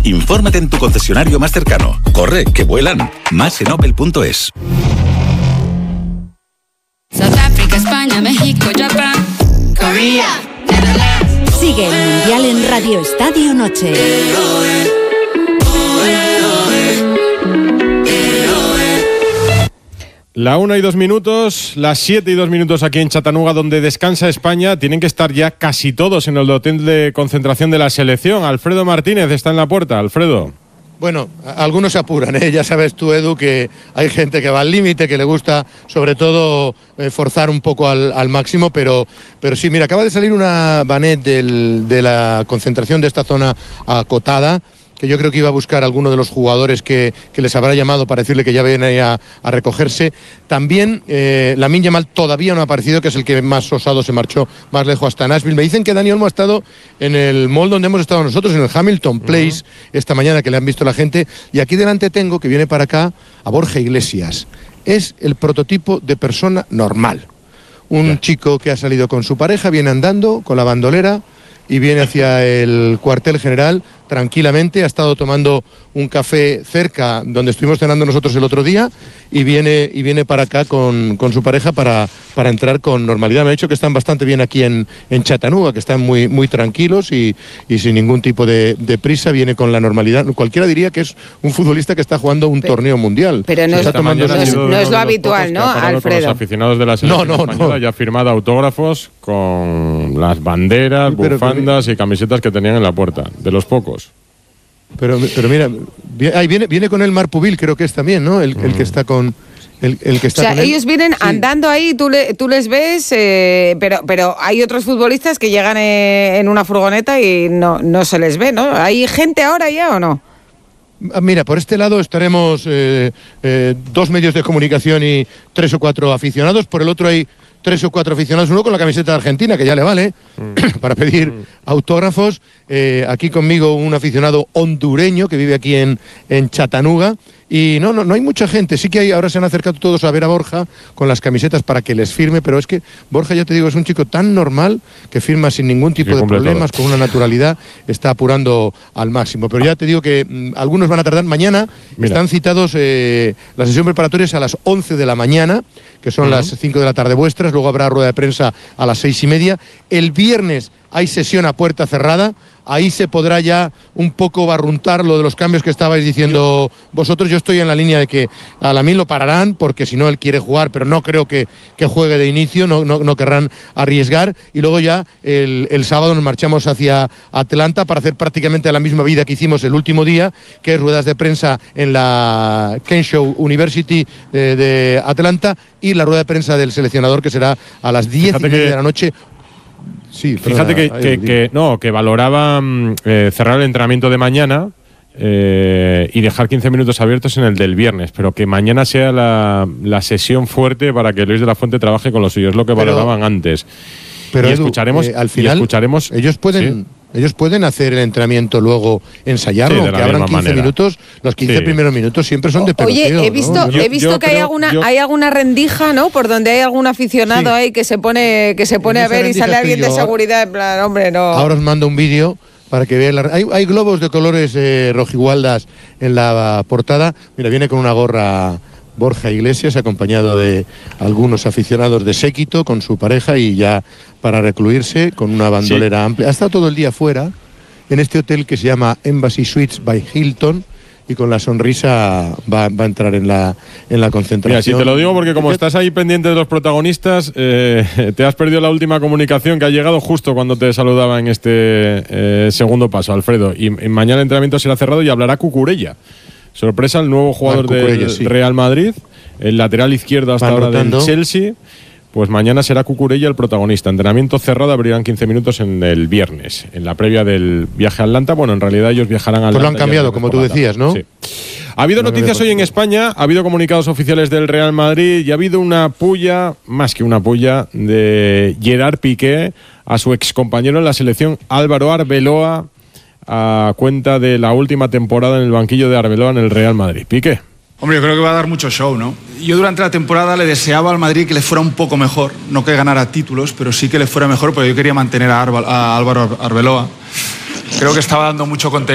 Infórmate en tu concesionario más cercano. Corre, que vuelan. Más en opel.es. South Africa, España, México, Japón, Corea, Netherlands. Sigue el Mundial en Radio Estadio Noche. La 1:02, las 7:02 aquí en Chattanooga, donde descansa España. Tienen que estar ya casi todos en el hotel de concentración de la selección. Alfredo Martínez está en la puerta. Alfredo. Bueno, algunos se apuran, ¿eh? Ya sabes tú, Edu, que hay gente que va al límite, que le gusta sobre todo forzar un poco al máximo, pero sí, mira, acaba de salir una vanet de la concentración de esta zona acotada, que yo creo que iba a buscar a alguno de los jugadores que les habrá llamado para decirle que ya viene a recogerse. También Lamine Yamal todavía no ha aparecido, que es el que más osado se marchó más lejos hasta Nashville. Me dicen que Dani Olmo ha estado en el mall donde hemos estado nosotros, en el Hamilton Place, esta mañana, que le han visto la gente. Y aquí delante tengo, que viene para acá, a Borja Iglesias. Es el prototipo de persona normal. Un chico que ha salido con su pareja, viene andando con la bandolera y viene hacia el cuartel general tranquilamente. Ha estado tomando un café cerca donde estuvimos cenando nosotros el otro día y viene para acá con su pareja para entrar con normalidad. Me ha dicho que están bastante bien aquí en Chattanooga, que están muy, muy tranquilos y sin ningún tipo de prisa. Viene con la normalidad. Cualquiera diría que es un futbolista que está jugando un torneo mundial. Pero no es lo habitual, ¿no, Alfredo? Los aficionados de la selección española ya ha firmado autógrafos con las banderas, bufandas y camisetas que tenían en la puerta, de los pocos. Pero mira, ahí viene con el Marpubil, creo que es también, ¿no? El que está con el que está. O sea, con ellos vienen andando ahí, tú les ves, pero hay otros futbolistas que llegan en una furgoneta y no se les ve, ¿no? ¿Hay gente ahora ya o no? Mira, por este lado estaremos 2 medios de comunicación y 3 o 4 aficionados. Por el otro hay 3 o 4 aficionados, uno con la camiseta de Argentina, que ya le vale, para pedir autógrafos. Aquí conmigo un aficionado hondureño que vive aquí en Chattanooga. Y no hay mucha gente. Sí que ahora se han acercado todos a ver a Borja con las camisetas para que les firme, pero es que Borja, ya te digo, es un chico tan normal que firma sin ningún tipo de problemas, con una naturalidad, está apurando al máximo. Pero ya te digo que algunos van a tardar. Mañana están citados, la sesión preparatoria es a las 11 de la mañana, que son las 5 de la tarde vuestras. Luego habrá rueda de prensa a las 6:30. El viernes hay sesión a puerta cerrada. Ahí se podrá ya un poco barruntar lo de los cambios que estabais diciendo vosotros. Yo estoy en la línea de que a Lamine lo pararán, porque si no él quiere jugar, pero no creo que juegue de inicio, no querrán arriesgar. Y luego ya el sábado nos marchamos hacia Atlanta para hacer prácticamente la misma vida que hicimos el último día, que es ruedas de prensa en la Kenshaw University de Atlanta, y la rueda de prensa del seleccionador, que será a las 10:30 de la noche. Sí, fíjate que valoraba cerrar el entrenamiento de mañana y dejar 15 minutos abiertos en el del viernes, pero que mañana sea la sesión fuerte para que Luis de la Fuente trabaje con los suyos, lo que valoraban antes. Pero y escucharemos, al final ellos pueden hacer el entrenamiento, luego ensayarlo, que abran 15 minutos. Los 15 primeros minutos siempre son de peloteo. Oye, he visto que hay alguna rendija, ¿no? Por donde hay algún aficionado ahí que se pone a ver y sale alguien de seguridad, en plan, hombre, no. Ahora os mando un vídeo para que vean. Hay globos de colores rojigualdas en la portada. Mira, viene con una gorra Borja Iglesias, acompañado de algunos aficionados de séquito, con su pareja, y ya para recluirse con una bandolera amplia. Ha estado todo el día fuera en este hotel que se llama Embassy Suites by Hilton, y con la sonrisa va a entrar en la concentración. Mira, si te lo digo porque como estás ahí pendiente de los protagonistas, te has perdido la última comunicación que ha llegado justo cuando te saludaba en este segundo paso, Alfredo. Y mañana el entrenamiento será cerrado y hablará Cucurella. Sorpresa, el nuevo jugador del Real Madrid, el lateral izquierdo hasta ahora del Chelsea. Pues mañana será Cucurella el protagonista. Entrenamiento cerrado, abrirán 15 minutos en el viernes, en la previa del viaje a Atlanta. Bueno, en realidad ellos viajarán a Atlanta. Pues lo han cambiado, como tú decías, ¿no? Sí. Ha habido noticias hoy en España, ha habido comunicados oficiales del Real Madrid y ha habido una pulla, más que una pulla, de Gerard Piqué a su excompañero en la selección, Álvaro Arbeloa, a cuenta de la última temporada en el banquillo de Arbeloa en el Real Madrid. Piqué. Hombre, yo creo que va a dar mucho show, ¿no? Yo durante la temporada le deseaba al Madrid que le fuera un poco mejor, no que ganara títulos, pero sí que le fuera mejor, porque yo quería mantener a Álvaro Arbeloa. Creo que estaba dando mucho contenido